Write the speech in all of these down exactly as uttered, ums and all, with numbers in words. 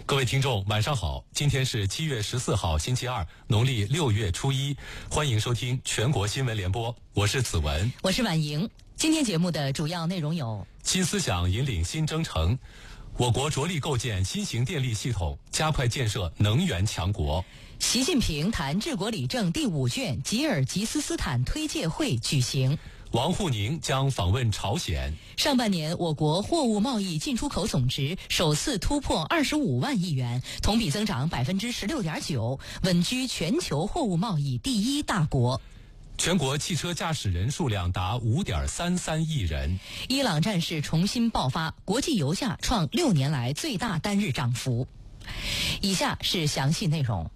各位听众晚上好，今天是七月十四号星期二，农历六月初一，欢迎收听全国新闻联播，我是子文， 我是婉莹。今天节目的主要内容有： 新思想引领新征程，我国着力构建新型电力系统，加快建设能源强国。 习近平谈治国理政第五卷吉尔吉斯斯坦推介会举行。 王沪宁将访问朝鲜。 上半年，我国货物贸易进出口总值首次突破二十五万亿元，同比增长百分之十六点九，稳居全球货物贸易第一大国。 全国汽车驾驶人数量达五点三三亿人。 伊朗战事重新爆发，国际油价创六年来最大单日涨幅。以下是详细内容。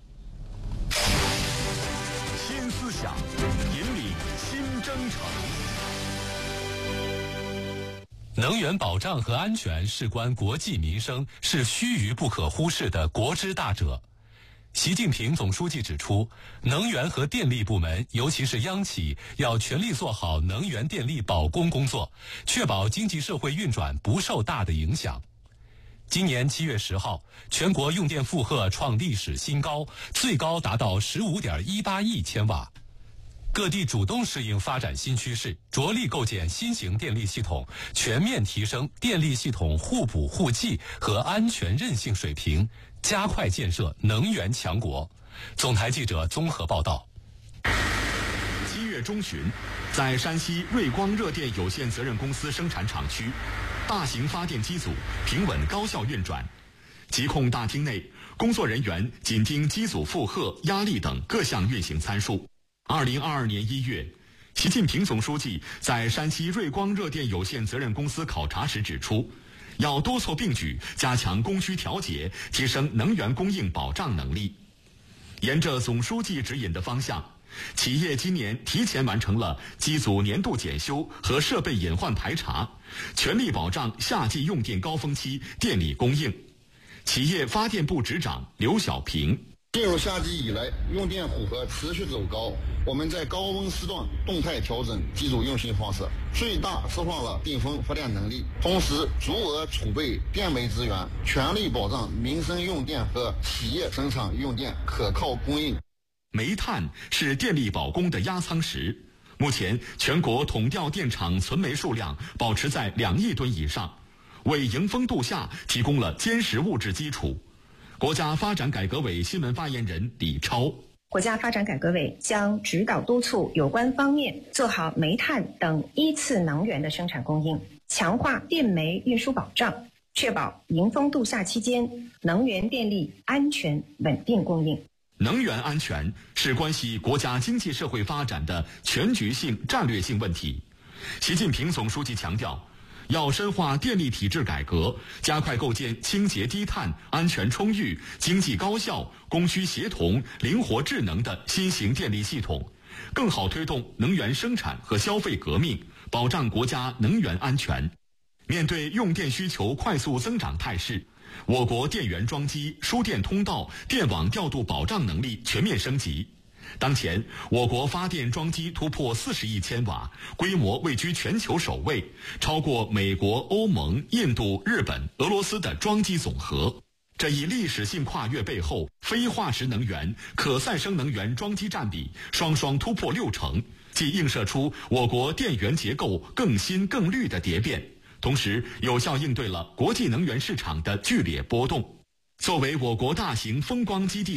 新思想引领新征程。 能源保障和安全事关国计民生，是须臾不可忽视的国之大者。习近平总书记指出，能源和电力部门，尤其是央企，要全力做好能源电力保供工作，确保经济社会运转不受大的影响。今年七月十号，全国用电负荷创历史新高，最高达到 十五点一八亿千瓦。各地主动适应发展新趋势，着力构建新型电力系统，全面提升电力系统互补互济和安全韧性水平，加快建设能源强国。总台记者综合报道。 七月中旬，在山西瑞光热电有限责任公司生产厂区，大型发电机组平稳高效运转。疾控大厅内，工作人员紧盯机组负荷、压力等各项运行参数。二零二二年一月，习近平总书记在山西瑞光热电有限责任公司考察时指出，要多措并举，加强供需调节，提升能源供应保障能力。沿着总书记指引的方向，企业今年提前完成了机组年度检修和设备隐患排查，全力保障夏季用电高峰期电力供应。企业发电部执长刘小平： 进入夏季以来，用电负荷持续走高，我们在高温时段动态调整机组运行方式，最大释放了顶峰发电能力，同时足额储备电煤资源，全力保障民生用电和企业生产用电可靠供应。 煤炭是电力保供的压舱石，目前全国统调电厂存煤数量保持在两亿吨以上，为迎峰度夏提供了坚实物质基础。国家发展改革委新闻发言人李超： 国家发展改革委将指导督促有关方面做好煤炭等一次能源的生产供应，强化电煤运输保障，确保迎峰度夏期间能源电力安全稳定供应。 能源安全是关系国家经济社会发展的全局性、战略性问题。习近平总书记强调，要深化电力体制改革，加快构建清洁低碳、安全充裕、经济高效、供需协同、灵活智能的新型电力系统，更好推动能源生产和消费革命，保障国家能源安全。面对用电需求快速增长态势，我国电源装机、输电通道、电网调度保障能力全面升级。当前，我国发电装机突破四十亿千瓦，规模位居全球首位，超过美国、欧盟、印度、日本、俄罗斯的装机总和。这一历史性跨越背后，非化石能源、可再生能源装机占比双双突破六成，既映射出我国电源结构更新更绿的蝶变，同时有效应对了国际能源市场的剧烈波动。作为我国大型风光基地